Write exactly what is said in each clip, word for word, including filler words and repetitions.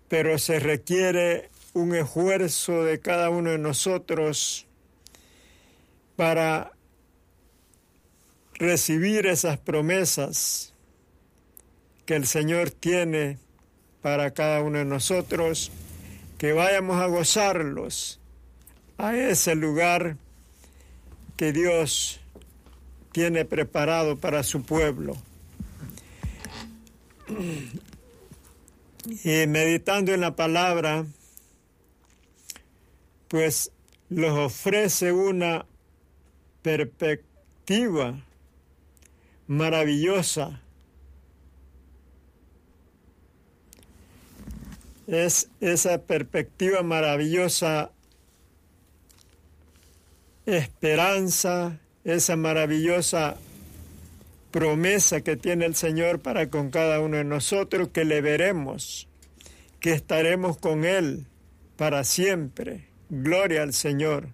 pero se requiere un esfuerzo de cada uno de nosotros para recibir esas promesas que el Señor tiene para cada uno de nosotros, que vayamos a gozarlos a ese lugar que Dios tiene preparado para su pueblo. Y meditando en la palabra, pues los ofrece una perspectiva maravillosa. Es esa perspectiva maravillosa, esperanza, esa maravillosa promesa que tiene el Señor para con cada uno de nosotros, que le veremos, que estaremos con Él para siempre. Gloria al Señor.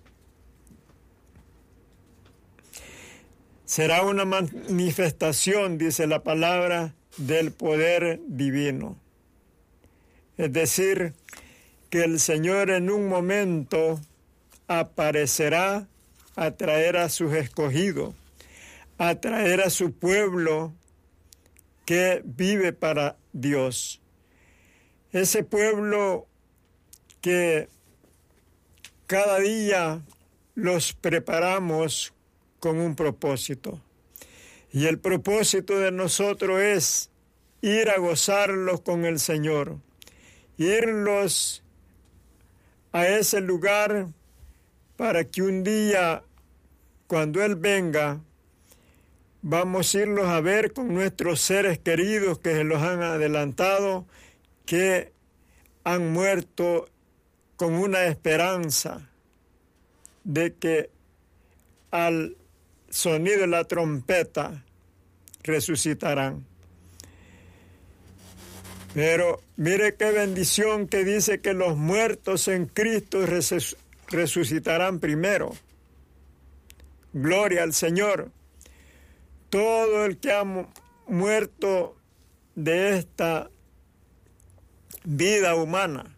Será una manifestación, dice la palabra, del poder divino. Es decir, que el Señor en un momento aparecerá a traer a sus escogidos, a traer a su pueblo que vive para Dios. Ese pueblo que cada día los preparamos con un propósito. Y el propósito de nosotros es ir a gozarlos con el Señor, irlos a ese lugar para que un día, cuando Él venga, vamos a irlos a ver con nuestros seres queridos que se los han adelantado, que han muerto con una esperanza de que al sonido de la trompeta resucitarán. Pero mire qué bendición que dice que los muertos en Cristo resus- resucitarán primero. Gloria al Señor. Todo el que ha mu- muerto de esta vida humana,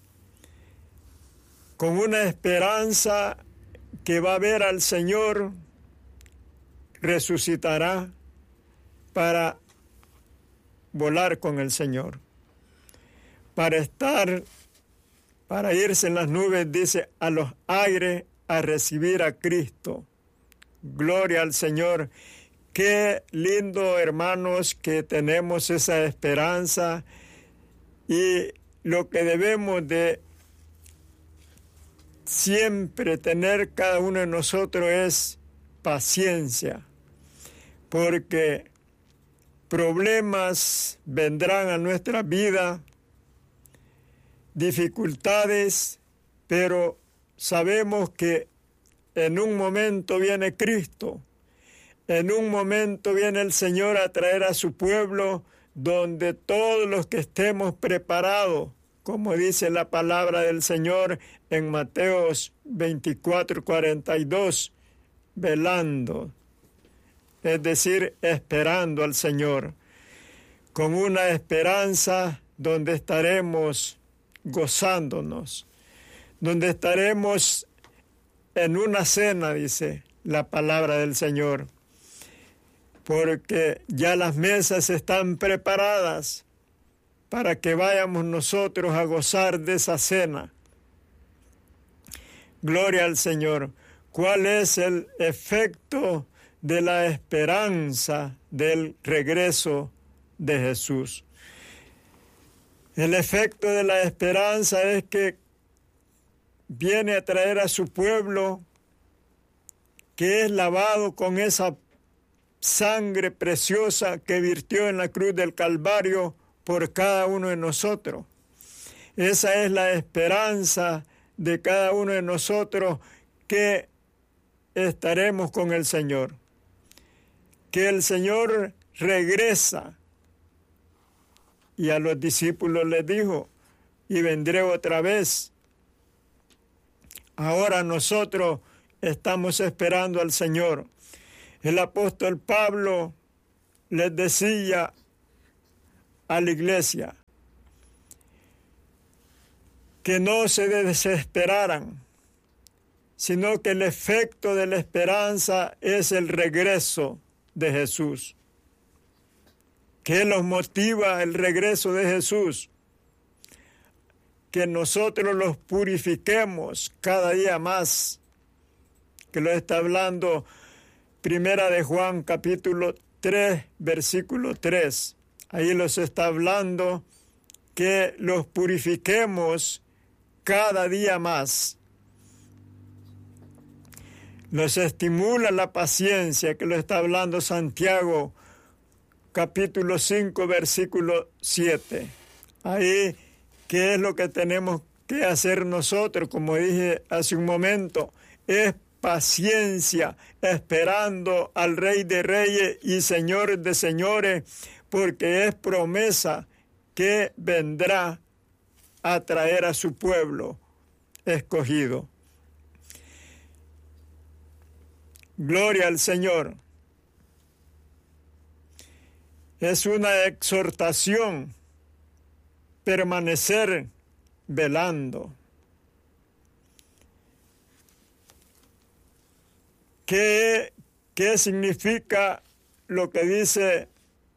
con una esperanza que va a ver al Señor, resucitará para volar con el Señor, para estar, para irse en las nubes, dice, a los aires a recibir a Cristo. Gloria al Señor. Qué lindo, hermanos, que tenemos esa esperanza, y lo que debemos de siempre tener cada uno de nosotros es paciencia, porque problemas vendrán a nuestra vida, dificultades, pero sabemos que en un momento viene Cristo, en un momento viene el Señor a traer a su pueblo, donde todos los que estemos preparados, como dice la palabra del Señor en Mateo veinticuatro, cuarenta y dos, velando, es decir, esperando al Señor, con una esperanza donde estaremos gozándonos, donde estaremos en una cena, dice la palabra del Señor, porque ya las mesas están preparadas para que vayamos nosotros a gozar de esa cena. Gloria al Señor. ¿Cuál es el efecto de la esperanza del regreso de Jesús? El efecto de la esperanza es que viene a traer a su pueblo, que es lavado con esa sangre preciosa que virtió en la cruz del Calvario por cada uno de nosotros. Esa es la esperanza de cada uno de nosotros, que estaremos con el Señor, que el Señor regresa. Y a los discípulos les dijo, y vendré otra vez. Ahora nosotros estamos esperando al Señor. El apóstol Pablo les decía a la iglesia, que no se desesperaran, sino que el efecto de la esperanza es el regreso de Jesús. ¿Qué los motiva el regreso de Jesús? Que nosotros los purifiquemos cada día más, que lo está hablando Primera de Juan capítulo tres, versículo tres. Ahí los está hablando que los purifiquemos cada día más. Nos estimula la paciencia, que lo está hablando Santiago, capítulo cinco, versículo siete. Ahí, ¿qué es lo que tenemos que hacer nosotros? Como dije hace un momento, es paciencia, esperando al Rey de Reyes y Señor de Señores, porque es promesa que vendrá a traer a su pueblo escogido. Gloria al Señor. Es una exhortación permanecer velando. ¿Qué, qué significa lo que dice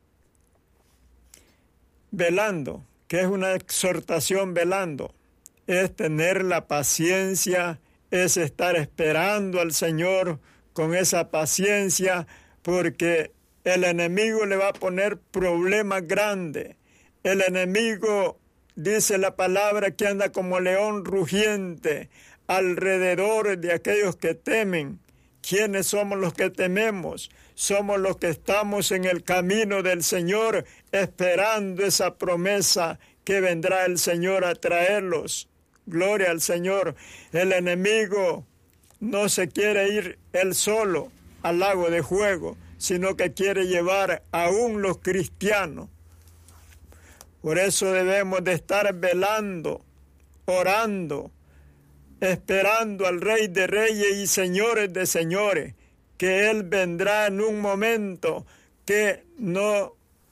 velando? ¿Qué es una exhortación velando? Es tener la paciencia, es estar esperando al Señor con esa paciencia, porque el enemigo le va a poner problemas grandes. El enemigo, dice la palabra, que anda como león rugiente alrededor de aquellos que temen. ¿Quiénes somos los que tememos? Somos los que estamos en el camino del Señor, esperando esa promesa que vendrá el Señor a traerlos. Gloria al Señor. El enemigo no se quiere ir él solo al lago de fuego, sino que quiere llevar aún los cristianos. Por eso debemos de estar velando, orando, esperando al Rey de Reyes y Señores de Señores, que Él vendrá en un momento que no,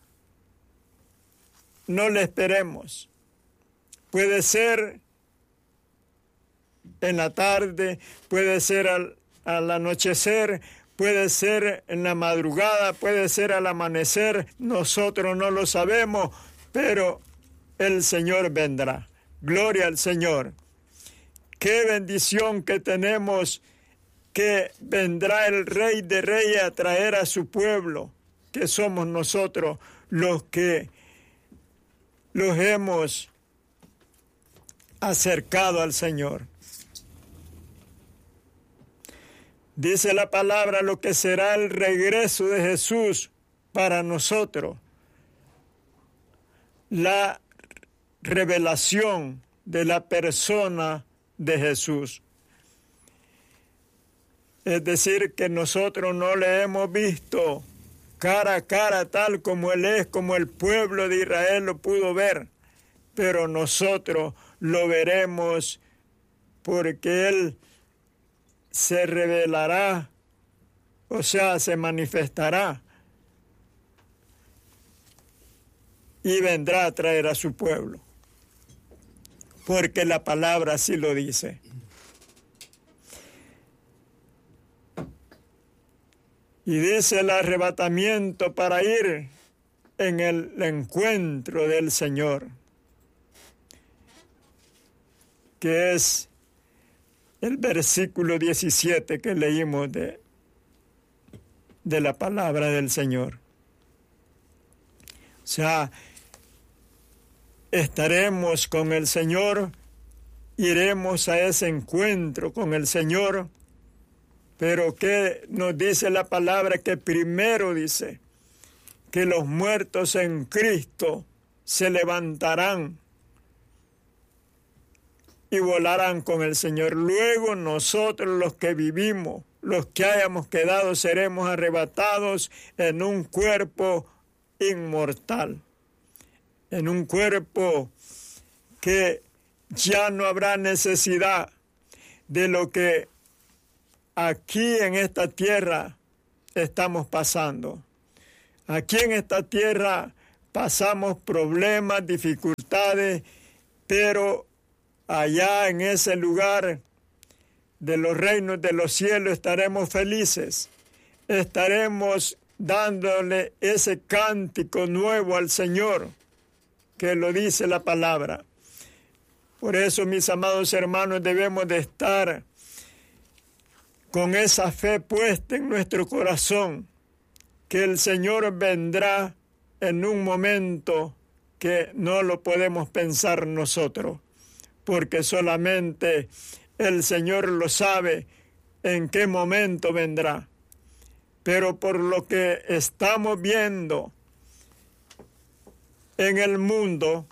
no le esperemos. Puede ser en la tarde, puede ser al, al anochecer, puede ser en la madrugada, puede ser al amanecer, nosotros no lo sabemos, pero el Señor vendrá. Gloria al Señor. Qué bendición que tenemos, que vendrá el Rey de Reyes a traer a su pueblo, que somos nosotros los que los hemos acercado al Señor. Dice la palabra lo que será el regreso de Jesús para nosotros. La revelación de la persona de Jesús. Es decir, que nosotros no le hemos visto cara a cara tal como Él es, como el pueblo de Israel lo pudo ver, pero nosotros lo veremos porque Él se revelará, o sea, se manifestará y vendrá a traer a su pueblo, porque la palabra así lo dice. Y dice el arrebatamiento para ir en el encuentro del Señor, que es el versículo diecisiete que leímos de, de la palabra del Señor. O sea, estaremos con el Señor, iremos a ese encuentro con el Señor, pero ¿qué nos dice la palabra? Que primero dice que los muertos en Cristo se levantarán y volarán con el Señor. Luego nosotros los que vivimos, los que hayamos quedado, seremos arrebatados en un cuerpo inmortal, en un cuerpo que ya no habrá necesidad de lo que aquí en esta tierra estamos pasando. Aquí en esta tierra pasamos problemas, dificultades, pero allá en ese lugar de los reinos de los cielos estaremos felices, estaremos dándole ese cántico nuevo al Señor, que lo dice la palabra. Por eso, mis amados hermanos, debemos de estar con esa fe puesta en nuestro corazón, que el Señor vendrá en un momento que no lo podemos pensar nosotros, porque solamente el Señor lo sabe en qué momento vendrá. Pero por lo que estamos viendo en el mundo,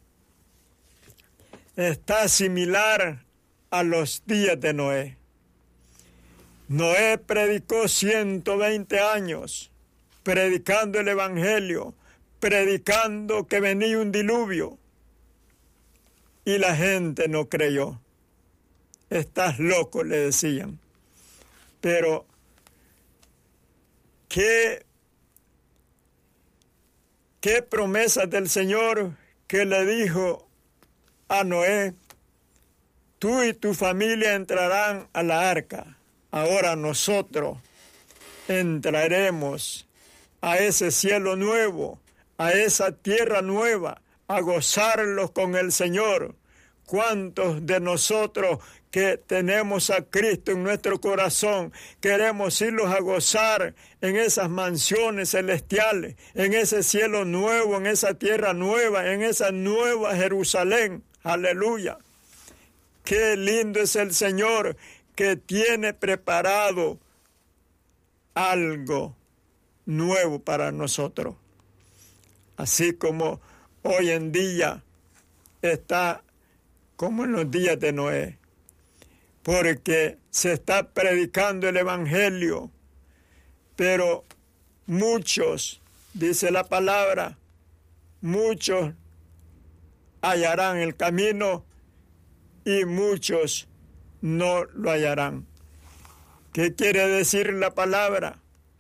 está similar a los días de Noé. Noé predicó ciento veinte años, predicando el Evangelio, predicando que venía un diluvio, y la gente no creyó. Estás loco, le decían. Pero, ¿qué, qué promesas del Señor que le dijo a Noé? Tú y tu familia entrarán a la arca. Ahora nosotros entraremos a ese cielo nuevo, a esa tierra nueva, a gozarlos con el Señor. ¿Cuántos de nosotros que tenemos a Cristo en nuestro corazón queremos irlos a gozar en esas mansiones celestiales, en ese cielo nuevo, en esa tierra nueva, en esa nueva Jerusalén? Aleluya. Qué lindo es el Señor, que tiene preparado algo nuevo para nosotros. Así como hoy en día está como en los días de Noé, porque se está predicando el Evangelio, pero muchos, dice la palabra, muchos hallarán el camino y muchos no lo hallarán. ¿Qué quiere decir la palabra?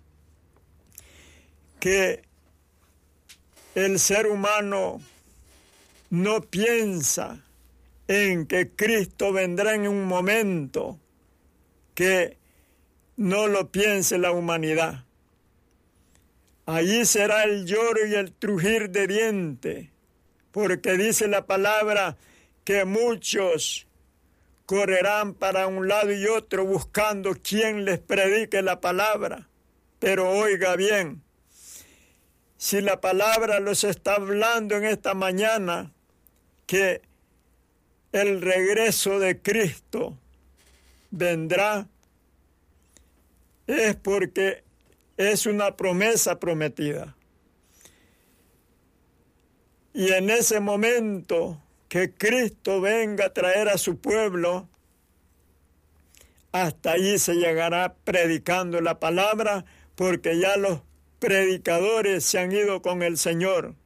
Que el ser humano no piensa en que Cristo vendrá en un momento que no lo piense la humanidad. Allí será el lloro y el crujir de dientes, porque dice la palabra que muchos correrán para un lado y otro buscando quien les predique la palabra. Pero oiga bien, si la palabra los está hablando en esta mañana, que el regreso de Cristo vendrá, es porque es una promesa prometida. Y en ese momento que Cristo venga a traer a su pueblo, hasta allí se llegará predicando la palabra, porque ya los predicadores se han ido con el Señor.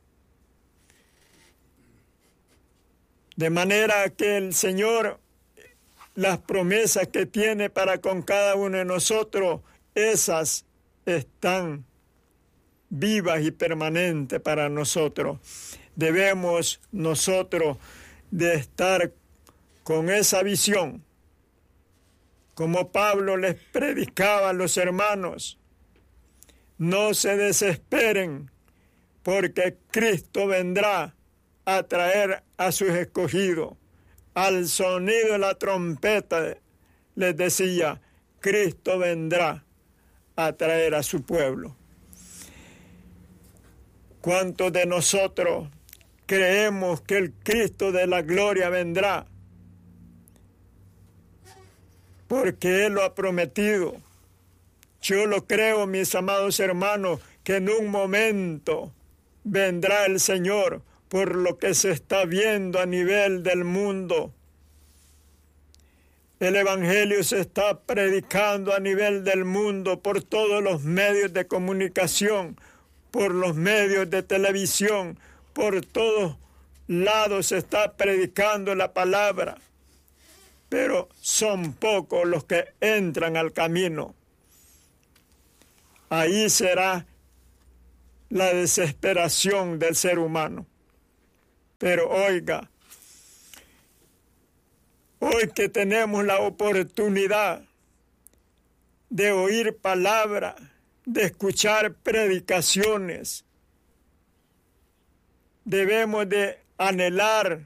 De manera que el Señor, las promesas que tiene para con cada uno de nosotros, esas están vivas y permanentes para nosotros. Debemos nosotros de estar con esa visión, como Pablo les predicaba a los hermanos. No se desesperen, porque Cristo vendrá a traer a sus escogidos. Al sonido de la trompeta les decía, Cristo vendrá a traer a su pueblo. ¿Cuántos de nosotros creemos que el Cristo de la gloria vendrá? Porque Él lo ha prometido. Yo lo creo, mis amados hermanos, que en un momento vendrá el Señor, por lo que se está viendo a nivel del mundo. El Evangelio se está predicando a nivel del mundo por todos los medios de comunicación, por los medios de televisión, por todos lados se está predicando la palabra. Pero son pocos los que entran al camino. Ahí será la desesperación del ser humano. Pero oiga, hoy que tenemos la oportunidad de oír palabra, de escuchar predicaciones, debemos de anhelar,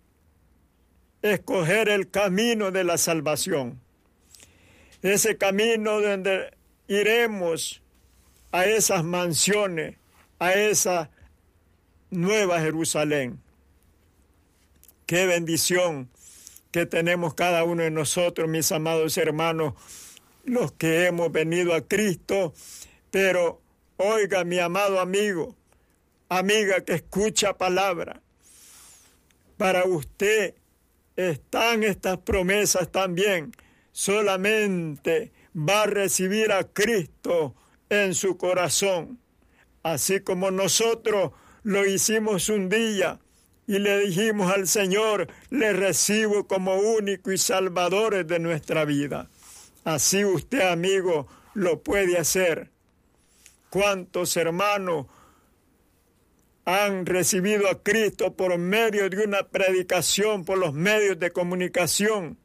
escoger el camino de la salvación. Ese camino donde iremos a esas mansiones, a esa nueva Jerusalén. Qué bendición que tenemos cada uno de nosotros, mis amados hermanos, los que hemos venido a Cristo. Pero oiga, mi amado amigo, amiga que escucha palabra, para usted están estas promesas también. Solamente va a recibir a Cristo en su corazón, así como nosotros lo hicimos un día y le dijimos al Señor, le recibo como único y salvador de nuestra vida. Así usted, amigo, lo puede hacer. ¿Cuántos hermanos han recibido a Cristo por medio de una predicación, por los medios de comunicación?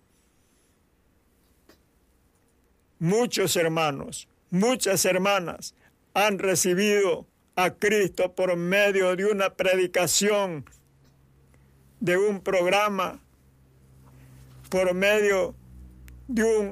Muchos hermanos, muchas hermanas han recibido a Cristo por medio de una predicación, de un programa, por medio de un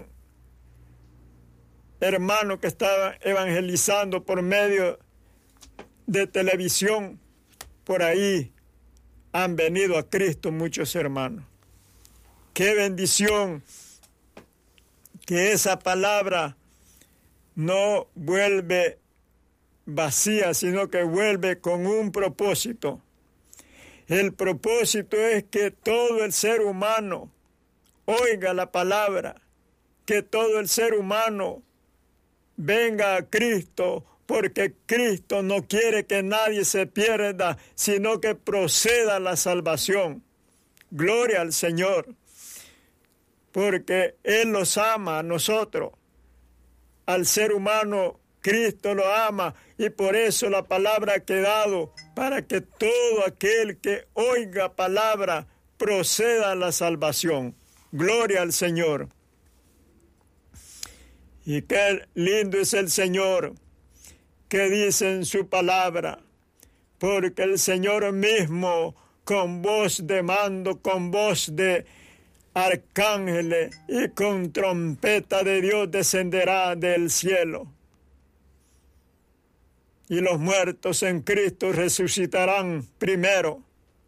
hermano que estaba evangelizando, por medio de televisión. Por ahí han venido a Cristo muchos hermanos. ¡Qué bendición! Que esa palabra no vuelve vacía, sino que vuelve con un propósito. El propósito es que todo el ser humano oiga la palabra, que todo el ser humano venga a Cristo, porque Cristo no quiere que nadie se pierda, sino que proceda la salvación. Gloria al Señor, porque Él los ama a nosotros. Al ser humano, Cristo lo ama, y por eso la palabra ha quedado para que todo aquel que oiga palabra proceda a la salvación. Gloria al Señor. Y qué lindo es el Señor que dice en su palabra, porque el Señor mismo con voz de mando, con voz de arcángeles y con trompeta de Dios descenderá del cielo. Y los muertos en Cristo resucitarán primero.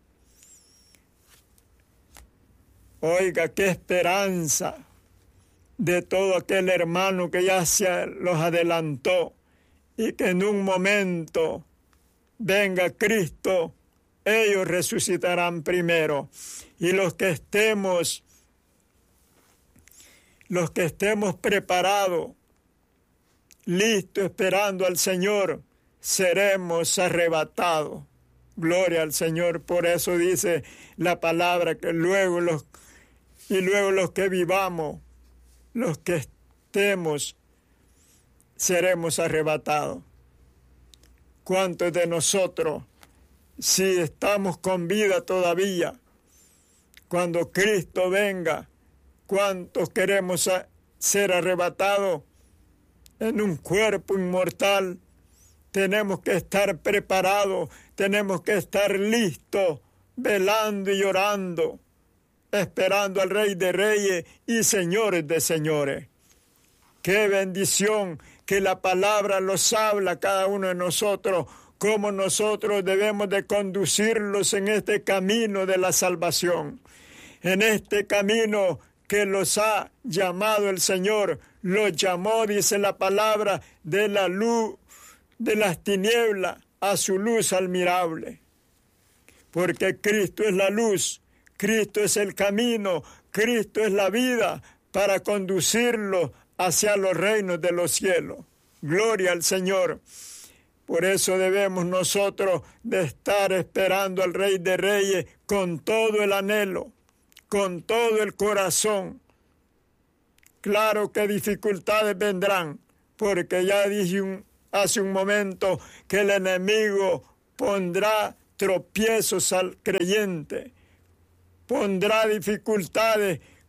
Oiga, qué esperanza de todo aquel hermano que ya se los adelantó y que en un momento venga Cristo, ellos resucitarán primero. Y los que estemos, los que estemos preparados, listos, esperando al Señor, seremos arrebatados. Gloria al Señor. Por eso dice la palabra que luego los, y luego los que vivamos, los que estemos, seremos arrebatados. ¿Cuántos de nosotros, si estamos con vida todavía, cuando Cristo venga, cuántos queremos ser arrebatados en un cuerpo inmortal? Tenemos que estar preparados, tenemos que estar listos, velando y llorando, esperando al Rey de Reyes y Señores de Señores. ¡Qué bendición que la palabra los habla a cada uno de nosotros! Cómo nosotros debemos de conducirlos en este camino de la salvación, en este camino que los ha llamado el Señor. Los llamó, dice la palabra, de la luz, de las tinieblas a su luz admirable. Porque Cristo es la luz, Cristo es el camino, Cristo es la vida para conducirlos hacia los reinos de los cielos. Gloria al Señor. Por eso debemos nosotros de estar esperando al Rey de Reyes con todo el anhelo, con todo el corazón. Claro que dificultades vendrán, porque ya dije un, hace un momento que el enemigo pondrá tropiezos al creyente, pondrá dificultades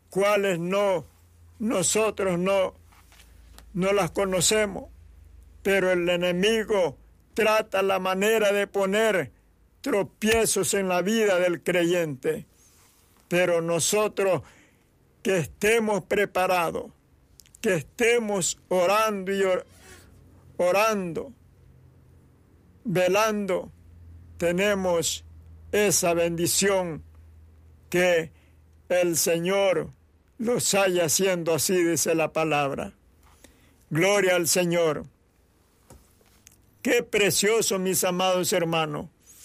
cuales no, nosotros no, no las conocemos, pero el enemigo trata la manera de poner tropiezos en la vida del creyente. Pero nosotros que estemos preparados, que estemos orando y or- orando, velando, tenemos esa bendición que el Señor los haya haciendo así, dice la palabra. Gloria al Señor. Qué precioso, mis amados hermanos.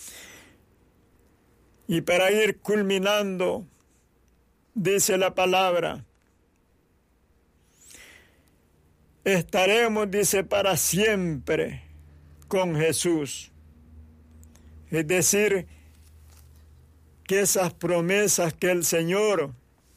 Y para ir culminando, dice la palabra, estaremos, dice, para siempre con Jesús. Es decir, que esas promesas que el Señor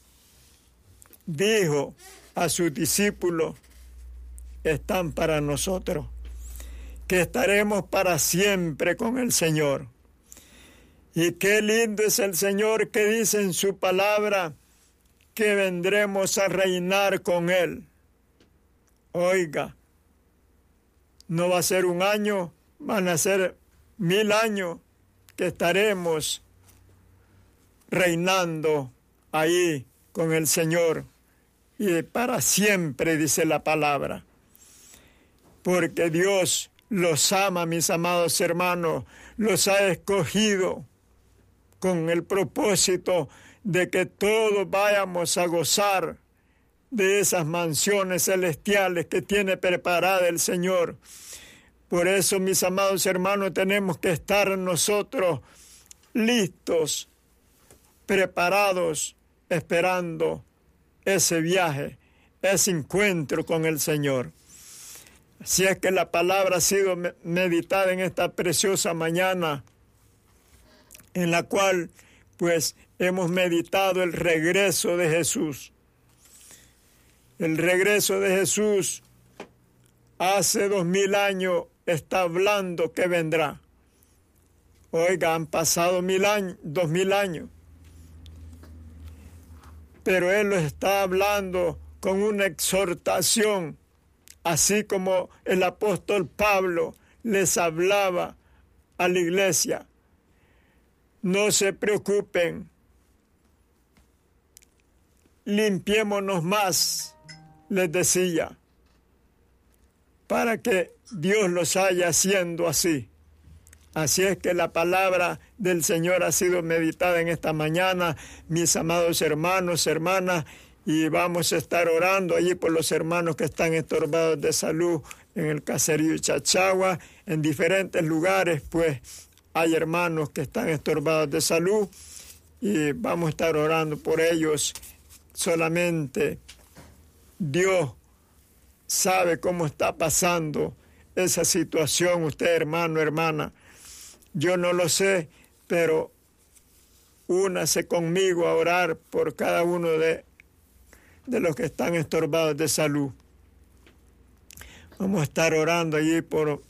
dijo a sus discípulos están para nosotros, que estaremos para siempre con el Señor. Y qué lindo es el Señor que dice en su palabra que vendremos a reinar con Él. Oiga, no va a ser un año, van a ser mil años que estaremos reinando ahí con el Señor. Y para siempre, dice la palabra. Porque Dios los ama, mis amados hermanos, los ha escogido con el propósito de que todos vayamos a gozar de esas mansiones celestiales que tiene preparada el Señor. Por eso, mis amados hermanos, tenemos que estar nosotros listos, preparados, esperando ese viaje, ese encuentro con el Señor. Así es que la palabra ha sido meditada en esta preciosa mañana, en la cual, pues, hemos meditado el regreso de Jesús. El regreso de Jesús hace dos mil años está hablando que vendrá. Oiga, han pasado mil años, dos mil años. Pero Él lo está hablando con una exhortación, así como el apóstol Pablo les hablaba a la iglesia. No se preocupen, limpiémonos más, les decía, para que Dios los haya haciendo así. Así es que la palabra del Señor ha sido meditada en esta mañana, mis amados hermanos, hermanas, y vamos a estar orando allí por los hermanos que están estorbados de salud en el caserío Chachagua, en diferentes lugares, pues hay hermanos que están estorbados de salud y vamos a estar orando por ellos. Solamente Dios sabe cómo está pasando esa situación, usted, hermano, hermana. Yo no lo sé, pero únase conmigo a orar por cada uno de, de los que están estorbados de salud. Vamos a estar orando allí por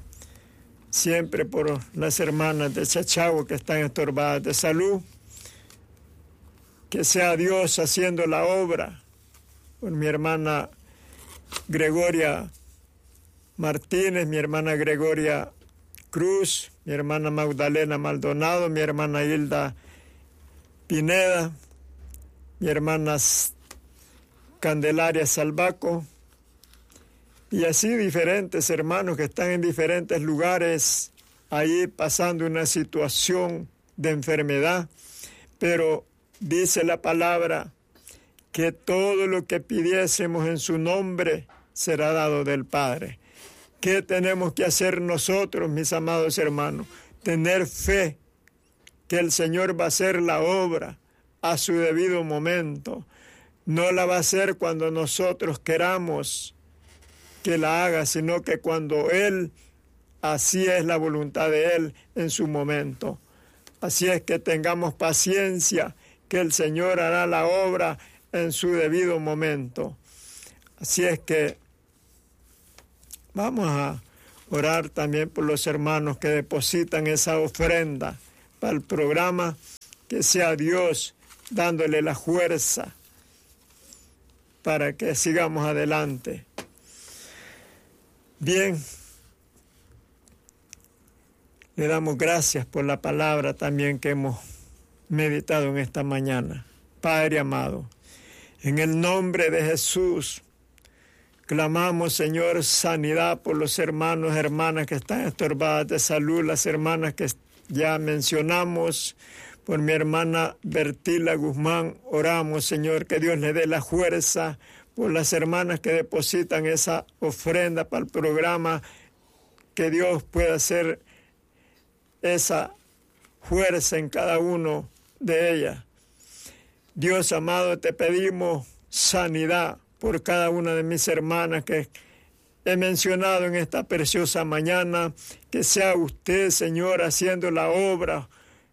siempre por las hermanas de Chachagua que están estorbadas de salud. Que sea Dios haciendo la obra. Por mi hermana Gregoria Martínez, mi hermana Gregoria Cruz, mi hermana Magdalena Maldonado, mi hermana Hilda Pineda, mi hermana Candelaria Salvaco, y así diferentes hermanos que están en diferentes lugares ahí pasando una situación de enfermedad, pero dice la palabra que todo lo que pidiésemos en su nombre será dado del Padre. ¿Qué tenemos que hacer nosotros, mis amados hermanos? Tener fe que el Señor va a hacer la obra a su debido momento. No la va a hacer cuando nosotros queramos que la haga, sino que cuando Él, así es la voluntad de Él en su momento. Así es que tengamos paciencia, que el Señor hará la obra en su debido momento. Así es que vamos a orar también por los hermanos que depositan esa ofrenda para el programa, que sea Dios dándole la fuerza para que sigamos adelante. Bien, le damos gracias por la palabra también que hemos meditado en esta mañana. Padre amado, en el nombre de Jesús, clamamos, Señor, sanidad por los hermanos, hermanas que están estorbadas de salud, las hermanas que ya mencionamos, por mi hermana Bertila Guzmán, oramos, Señor, que Dios le dé la fuerza, por las hermanas que depositan esa ofrenda para el programa, que Dios pueda hacer esa fuerza en cada uno de ellas. Dios amado, te pedimos sanidad por cada una de mis hermanas que he mencionado en esta preciosa mañana, que sea usted, Señor, haciendo la obra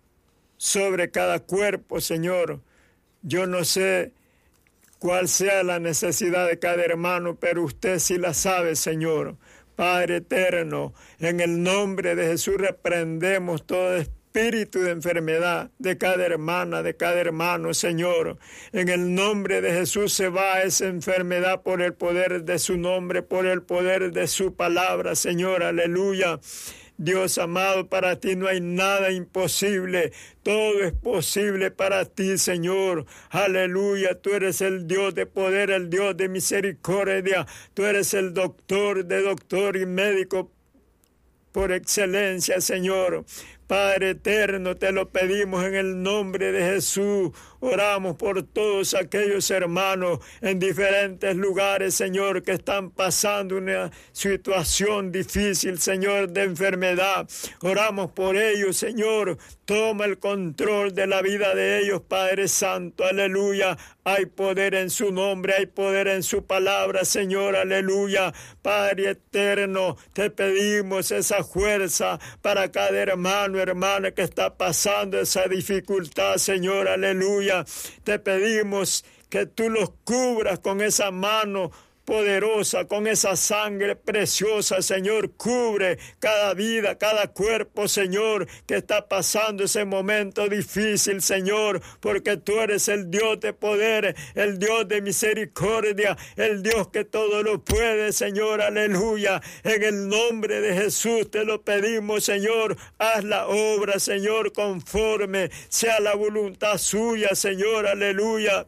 sobre cada cuerpo, Señor. Yo no sé cuál sea la necesidad de cada hermano, pero usted sí la sabe, Señor. Padre eterno, en el nombre de Jesús reprendemos todo espíritu de enfermedad de cada hermana, de cada hermano, Señor. En el nombre de Jesús se va esa enfermedad por el poder de su nombre, por el poder de su palabra, Señor. Aleluya. Dios amado, para ti no hay nada imposible. Todo es posible para ti, Señor. Aleluya. Tú eres el Dios de poder, el Dios de misericordia. Tú eres el doctor de doctor y médico por excelencia, Señor. Padre eterno, te lo pedimos en el nombre de Jesús. Oramos por todos aquellos hermanos en diferentes lugares, Señor, que están pasando una situación difícil, Señor, de enfermedad. Oramos por ellos, Señor. Toma el control de la vida de ellos, Padre Santo. Aleluya. Hay poder en su nombre, hay poder en su palabra, Señor. Aleluya. Padre eterno, te pedimos esa fuerza para cada hermano, hermana que está pasando esa dificultad, Señor. Aleluya. Te pedimos que tú los cubras con esa mano poderosa, con esa sangre preciosa, Señor. Cubre cada vida, cada cuerpo, Señor, que está pasando ese momento difícil, Señor, porque tú eres el Dios de poder, el Dios de misericordia, el Dios que todo lo puede, Señor. Aleluya. En el nombre de Jesús te lo pedimos, Señor. Haz la obra, Señor, conforme sea la voluntad suya, Señor. Aleluya.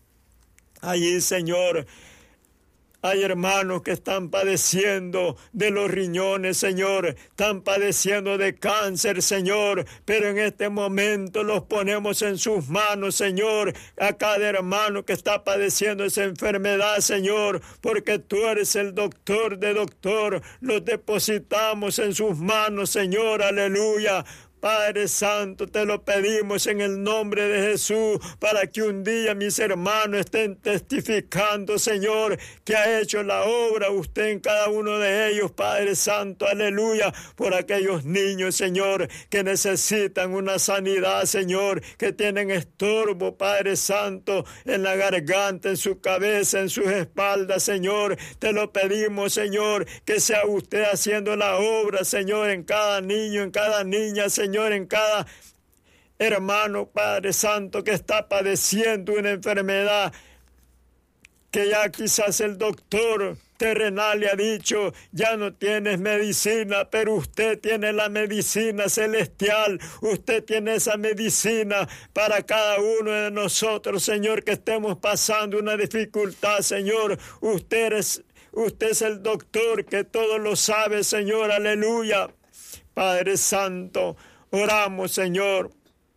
Allí, Señor, hay hermanos que están padeciendo de los riñones, Señor. Están padeciendo de cáncer, Señor. Pero en este momento los ponemos en sus manos, Señor. A cada hermano que está padeciendo esa enfermedad, Señor. Porque tú eres el doctor de doctor. Los depositamos en sus manos, Señor. Aleluya. Padre Santo, te lo pedimos en el nombre de Jesús, para que un día mis hermanos estén testificando, Señor, que ha hecho la obra usted en cada uno de ellos, Padre Santo. Aleluya. Por aquellos niños, Señor, que necesitan una sanidad, Señor, que tienen estorbo, Padre Santo, en la garganta, en su cabeza, en sus espaldas, Señor. Te lo pedimos, Señor, que sea usted haciendo la obra, Señor, en cada niño, en cada niña, Señor. Señor, en cada hermano, Padre Santo, que está padeciendo una enfermedad que ya quizás el doctor terrenal le ha dicho, ya no tienes medicina, pero usted tiene la medicina celestial. Usted tiene esa medicina para cada uno de nosotros, Señor, que estemos pasando una dificultad, Señor. Usted es, usted es el doctor que todo lo sabe, Señor. Aleluya. Padre Santo, oramos, Señor,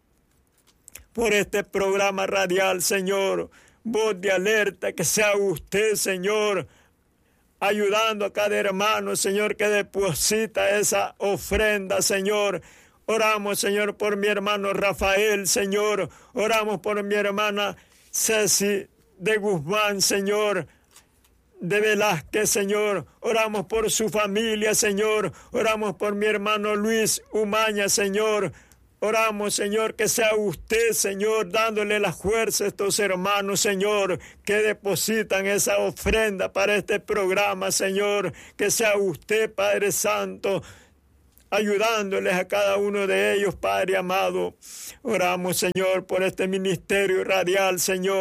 por este programa radial, Señor. Voz de alerta, que sea usted, Señor, ayudando a cada hermano, Señor, que deposita esa ofrenda, Señor. Oramos, Señor, por mi hermano Rafael, Señor. Oramos por mi hermana Ceci de Guzmán, Señor, de Velázquez, Señor. Oramos por su familia, Señor. Oramos por mi hermano Luis Umaña, Señor. Oramos, Señor, que sea usted, Señor, dándole la fuerza a estos hermanos, Señor, que depositan esa ofrenda para este programa, Señor. Que sea usted, Padre Santo, ayudándoles a cada uno de ellos, Padre amado. Oramos, Señor, por este ministerio radial, Señor,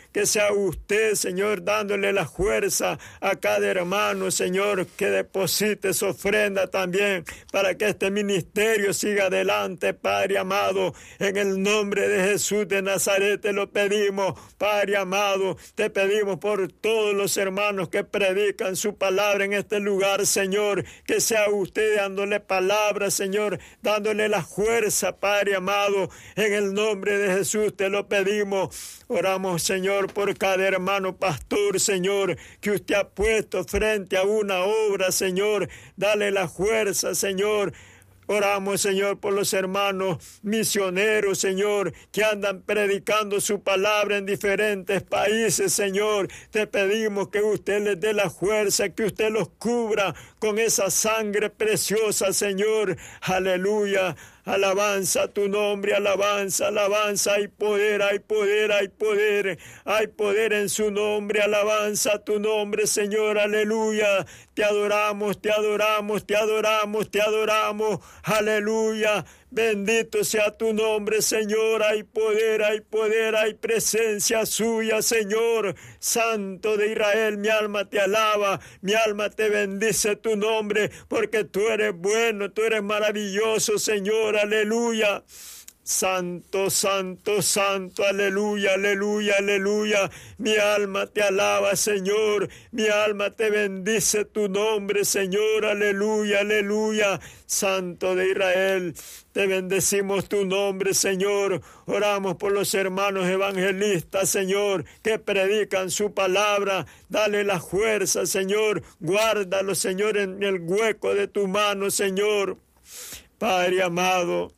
que sea usted, Señor, dándole la fuerza a cada hermano, Señor, que deposite su ofrenda también para que este ministerio siga adelante, Padre amado. En el nombre de Jesús de Nazaret te lo pedimos, Padre amado. Te pedimos por todos los hermanos que predican su palabra en este lugar, Señor, que sea usted dándole palabra, Señor, dándole la fuerza, Padre amado. En el nombre de Jesús te lo pedimos. Oramos, Señor, por cada hermano pastor, Señor, que usted ha puesto frente a una obra, Señor. Dale la fuerza, Señor. Oramos, Señor, por los hermanos misioneros, Señor, que andan predicando su palabra en diferentes países, Señor. Te pedimos que usted les dé la fuerza, que usted los cubra con esa sangre preciosa, Señor. Aleluya. Alabanza a tu nombre, alabanza, alabanza, hay poder, hay poder, hay poder, hay poder en su nombre, alabanza a tu nombre, Señor, aleluya. Te adoramos, te adoramos, te adoramos, te adoramos, aleluya. Bendito sea tu nombre, Señor. Hay poder, hay poder, hay presencia suya, Señor. Santo de Israel, mi alma te alaba, mi alma te bendice tu nombre, porque tú eres bueno, tú eres maravilloso, Señor. Aleluya. Santo, santo, santo, aleluya, aleluya, aleluya. Mi alma te alaba, Señor. Mi alma te bendice tu nombre, Señor. Aleluya, aleluya. Santo de Israel, te bendecimos tu nombre, Señor. Oramos por los hermanos evangelistas, Señor, que predican su palabra. Dale la fuerza, Señor. Guárdalos, Señor, en el hueco de tu mano, Señor. Padre amado,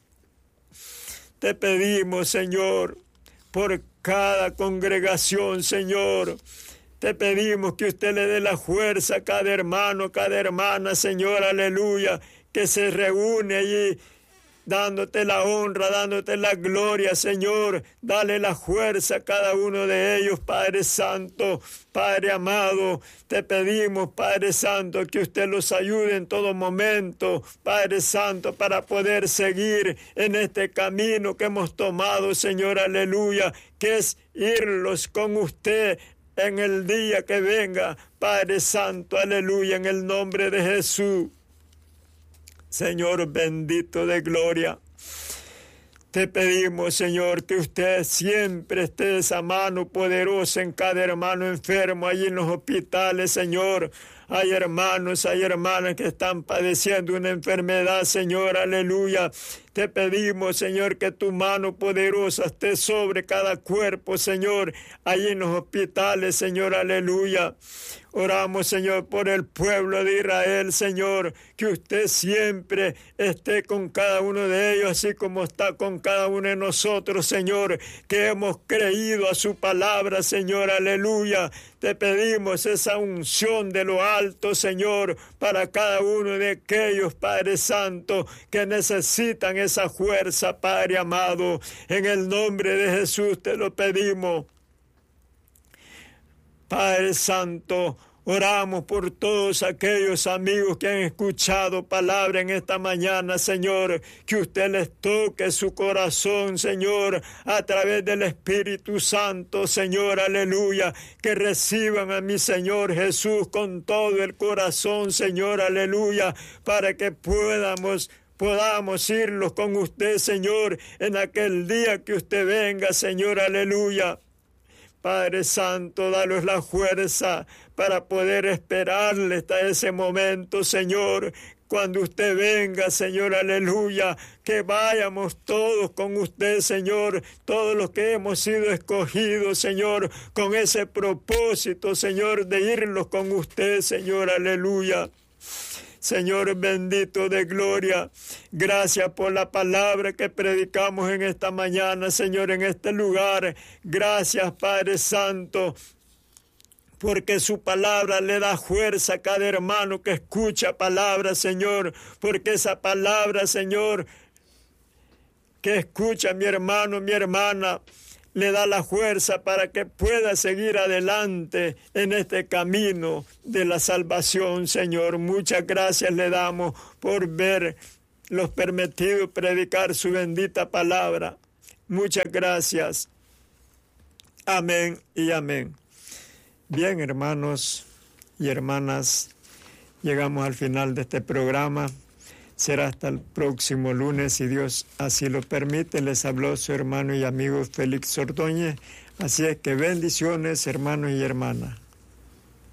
te pedimos, Señor, por cada congregación, Señor. Te pedimos que usted le dé la fuerza a cada hermano, cada hermana, Señor, aleluya, que se reúne allí dándote la honra, dándote la gloria, Señor. Dale la fuerza a cada uno de ellos, Padre Santo, Padre amado. Te pedimos, Padre Santo, que usted los ayude en todo momento, Padre Santo, para poder seguir en este camino que hemos tomado, Señor, aleluya, que es irlos con usted en el día que venga, Padre Santo, aleluya, en el nombre de Jesús. Señor bendito de gloria, te pedimos, Señor, que usted siempre esté esa mano poderosa en cada hermano enfermo allí en los hospitales, Señor. Hay hermanos, hay hermanas que están padeciendo una enfermedad, Señor, aleluya. Te pedimos, Señor, que tu mano poderosa esté sobre cada cuerpo, Señor, allí en los hospitales, Señor, aleluya. Oramos, Señor, por el pueblo de Israel, Señor, que usted siempre esté con cada uno de ellos, así como está con cada uno de nosotros, Señor, que hemos creído a su palabra, Señor, aleluya. Te pedimos esa unción de lo alto, Señor, para cada uno de aquellos, Padre Santo, que necesitan esa fuerza, Padre amado. En el nombre de Jesús te lo pedimos. Padre Santo, oramos por todos aquellos amigos que han escuchado palabra en esta mañana, Señor, que usted les toque su corazón, Señor, a través del Espíritu Santo, Señor, aleluya, que reciban a mi Señor Jesús con todo el corazón, Señor, aleluya, para que podamos podamos irlos con usted, Señor, en aquel día que usted venga, Señor, aleluya. Padre Santo, danos la fuerza para poder esperarle hasta ese momento, Señor, cuando usted venga, Señor, aleluya, que vayamos todos con usted, Señor, todos los que hemos sido escogidos, Señor, con ese propósito, Señor, de irlos con usted, Señor, aleluya. Señor bendito de gloria, gracias por la palabra que predicamos en esta mañana, Señor, en este lugar. Gracias, Padre Santo, porque su palabra le da fuerza a cada hermano que escucha palabra, Señor, porque esa palabra, Señor, que escucha mi hermano, mi hermana, le da la fuerza para que pueda seguir adelante en este camino de la salvación, Señor. Muchas gracias le damos por ver los permitidos predicar su bendita palabra. Muchas gracias. Amén y amén. Bien, hermanos y hermanas, llegamos al final de este programa. Será hasta el próximo lunes, si Dios así lo permite. Les habló su hermano y amigo Félix Ordóñez. Así es que bendiciones, hermanos y hermanas.